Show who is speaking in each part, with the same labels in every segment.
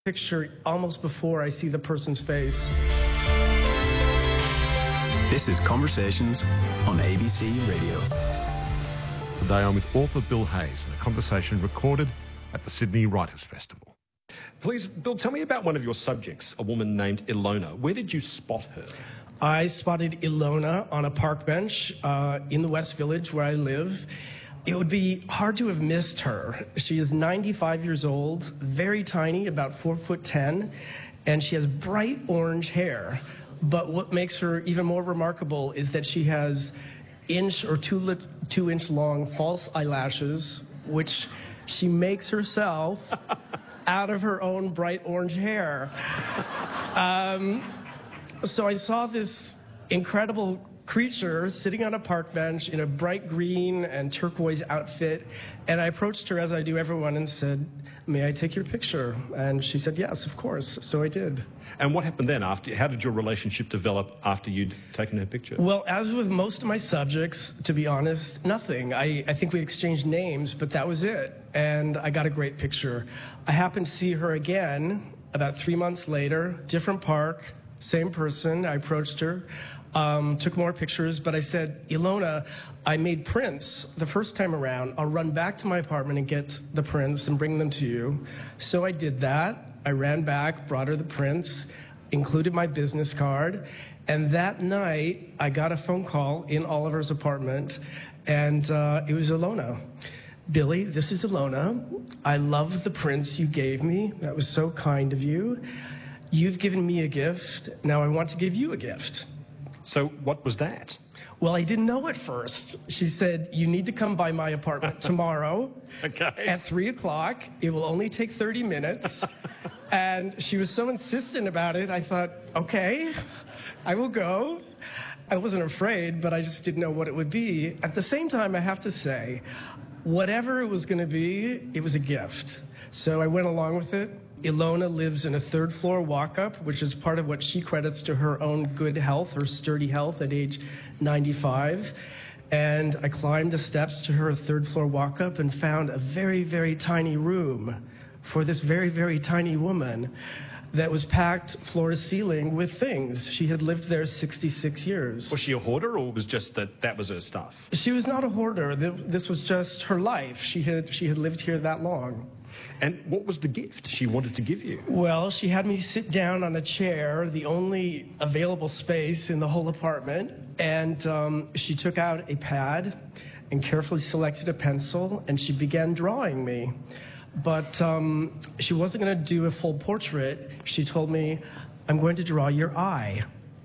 Speaker 1: Picture almost before I see the person's face.
Speaker 2: This is Conversations on ABC Radio.
Speaker 3: Today I'm with author Bill Hayes in a conversation recorded at the Sydney Writers' Festival.
Speaker 4: Please, Bill, tell me about one of your subjects, a woman named Ilona. Where did you spot her?
Speaker 1: I spotted Ilona on a park bench in the West Village where I live. It would be hard to have missed her. She is 95 years old, very tiny, about 4'10", and she has bright orange hair. But what makes her even more remarkable is that she has inch or 2-inch long false eyelashes, which she makes herself out of her own bright orange hair. So I saw this incredible creature sitting on a park bench in a bright green and turquoise outfit, and I approached her, as I do everyone, and said, "May I take your picture?" And she said, "Yes, of course." So I did.
Speaker 4: And what happened then? How did your relationship develop after you'd taken her picture?
Speaker 1: Well, as with most of my subjects, to be honest, nothing. I think we exchanged names, but that was it. And I got a great picture. I happened to see her again about 3 months later, different park, same person. I approached her, took more pictures, but I said, "Ilona, I made prints the first time around. I'll run back to my apartment and get the prints and bring them to you." So I did that. I ran back, brought her the prints, included my business card, and that night I got a phone call in Oliver's apartment, and it was Ilona. "Billy, this is Ilona. I love the prints you gave me. That was so kind of you. You've given me a gift. Now I want to give you a gift."
Speaker 4: So what was that?
Speaker 1: Well, I didn't know at first. She said, "You need to come by my apartment tomorrow at 3 o'clock. It will only take 30 minutes. And she was so insistent about it, I thought, okay, I will go. I wasn't afraid, but I just didn't know what it would be. At the same time, I have to say, whatever it was going to be, it was a gift. So I went along with it. Ilona lives in a third-floor walk-up, which is part of what she credits to her own good health, her sturdy health at age 95. And I climbed the steps to her third-floor walk-up and found a very, very tiny room for this very, very tiny woman that was packed floor to ceiling with things. She had lived there 66 years.
Speaker 4: Was she a hoarder, or was just that was her stuff?
Speaker 1: She was not a hoarder. This was just her life. She had lived here that long.
Speaker 4: And what was the gift she wanted to give you?
Speaker 1: Well, she had me sit down on a chair, the only available space in the whole apartment, and she took out a pad and carefully selected a pencil, and she began drawing me. But she wasn't going to do a full portrait. She told me, "I'm going to draw your eye."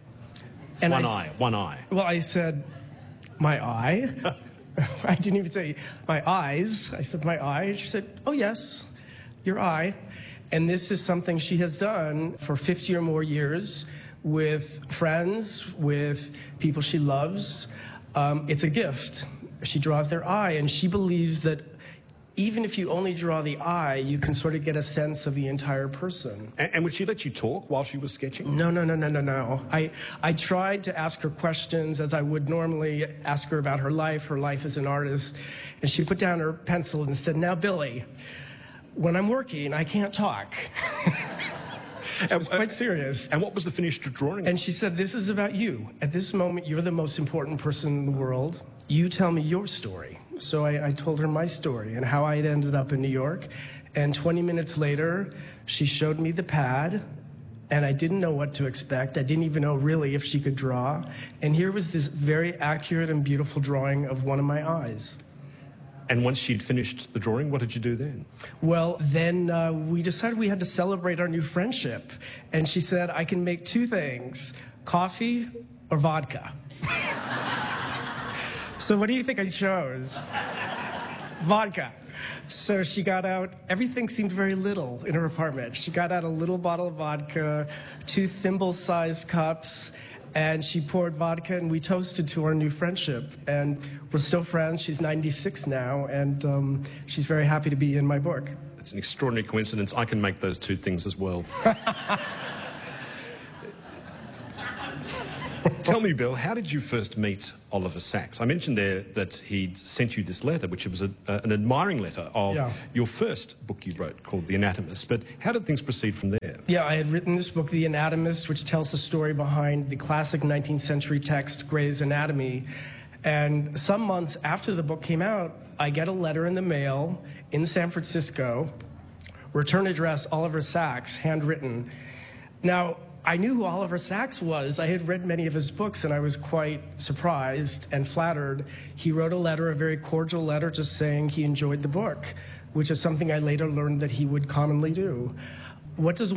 Speaker 1: And
Speaker 4: One eye.
Speaker 1: Well, I said, "My eye?" I didn't even say my eyes. I said my eye. She said, "Oh, yes, your eye." And this is something she has done for 50 or more years with friends, with people she loves. It's a gift. She draws their eye, and she believes that even if you only draw the eye, you can sort of get a sense of the entire person.
Speaker 4: And would she let you talk while she was sketching?
Speaker 1: No. I tried to ask her questions as I would normally ask her about her life as an artist. And she put down her pencil and said, "Now, Billy, when I'm working, I can't talk." It was quite serious.
Speaker 4: And what was the finished drawing?
Speaker 1: And she said, "This is about you. At this moment, you're the most important person in the world. You tell me your story." So I told her my story and how I had ended up in New York. And 20 minutes later, she showed me the pad, and I didn't know what to expect. I didn't even know really if she could draw. And here was this very accurate and beautiful drawing of one of my eyes.
Speaker 4: And once she'd finished the drawing, what did you do then?
Speaker 1: Well, then we decided we had to celebrate our new friendship. And she said, "I can make two things, coffee or vodka." So what do you think I chose? Vodka. So she got out, everything seemed very little in her apartment. She got out a little bottle of vodka, 2 thimble-sized cups, and she poured vodka, and we toasted to our new friendship. And we're still friends. She's 96 now, and she's very happy to be in my book.
Speaker 4: It's an extraordinary coincidence. I can make those 2 things as well. Tell me, Bill, how did you first meet Oliver Sacks? I mentioned there that he'd sent you this letter, which was an admiring letter of your first book you wrote called The Anatomist. But how did things proceed from there?
Speaker 1: Yeah, I had written this book, The Anatomist, which tells the story behind the classic 19th century text, Gray's Anatomy. And some months after the book came out, I get a letter in the mail in San Francisco, return address Oliver Sacks, handwritten. Now, I knew who Oliver Sacks was. I had read many of his books, and I was quite surprised and flattered. He wrote a letter, a very cordial letter, just saying he enjoyed the book, which is something I later learned that he would commonly do. What does